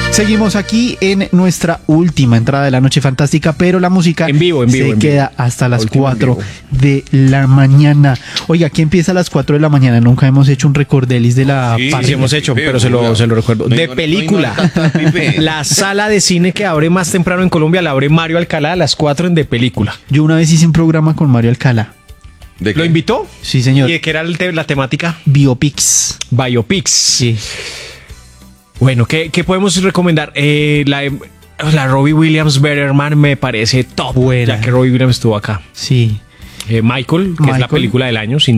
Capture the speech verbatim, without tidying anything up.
Seguimos aquí en nuestra última entrada de la Noche Fantástica, pero la música en vivo, en vivo, se en queda vivo. hasta las Última cuatro de la mañana. Oiga, aquí empieza a las cuatro de la mañana. Nunca hemos hecho un recordelis de la Sí, parte. Sí, hemos hecho, Pipe, pero se lo, oiga. se lo recuerdo. No De ignore- película. no ignore tanta, Pipe. La sala de cine que abre más temprano en Colombia la abre Mario Alcalá a las cuatro en De Película. Yo una vez hice un programa con Mario Alcalá. ¿De ¿Lo qué? invitó? Sí, señor. ¿Y de qué era el te- la temática? Biopics. Biopics. Sí. Bueno, ¿qué, qué podemos recomendar? Eh, la, la Robbie Williams Better Man me parece top, Buena. ya que Robbie Williams estuvo acá. Sí. Eh, Michael, que es la Michael. película del año, sin